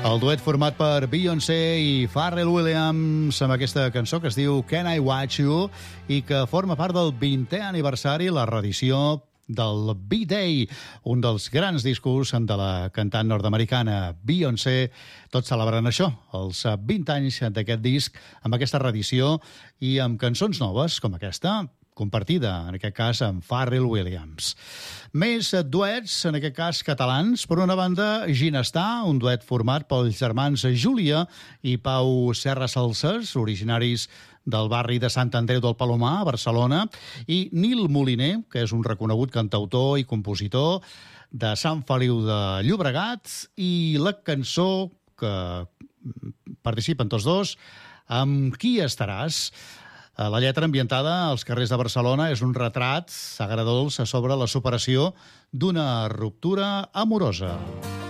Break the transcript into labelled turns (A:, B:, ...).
A: El duet format per Beyoncé i Pharrell Williams amb aquesta cançó que es diu Can I Watch You i que forma part del 20è aniversari, la reedició del B-Day, un dels grans discos de la cantant nord-americana Beyoncé, tot celebrant això, els 20 anys d'aquest disc, amb aquesta reedició i amb cançons noves com aquesta, compartida, en aquest cas, amb Pharrell Williams. Més duets, en aquest cas catalans. Per una banda, Ginestar, un duet format pels germans Júlia i Pau Serra Salsas, originaris del barri de Sant Andreu del Palomar, a Barcelona, i Nil Moliner, que és un reconegut cantautor i compositor de Sant Feliu de Llobregat, i la cançó que participen tots dos, Amb qui estaràs? La lletra ambientada als carrers de Barcelona és un retrat agradolç sobre la superació d'una ruptura amorosa.